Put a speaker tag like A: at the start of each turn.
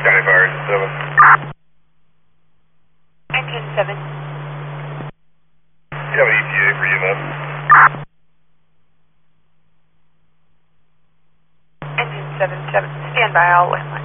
A: County Fire 7.
B: Engine 7.
A: You have an ETA for EMS?
B: Engine 7, stand by, I'll wait.